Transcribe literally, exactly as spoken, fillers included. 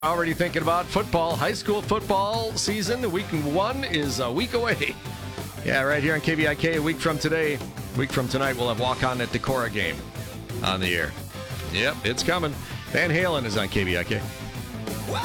Already thinking about football. High school football season, week one is a week away. Yeah, right here on K V I K, a week from today, a week from tonight, we'll have walk-on at Decorah game on the air. Yep, it's coming. Van Halen is on K V I K.